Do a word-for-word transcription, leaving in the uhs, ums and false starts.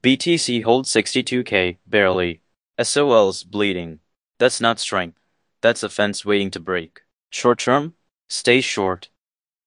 B T C holds sixty-two K, barely. S O L's bleeding. That's not strength. That's a fence waiting to break. Short term? Stay short.